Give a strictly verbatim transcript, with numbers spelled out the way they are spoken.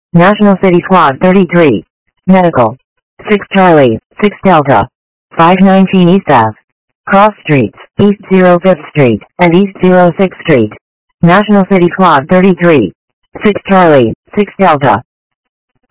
National City Squad thirty-three. Medical. six Charlie, six Delta. five nineteen East Ave. Cross Streets, East oh fifth Street, and East oh sixth Street. National City Squad thirty-three. six Charlie, six Delta.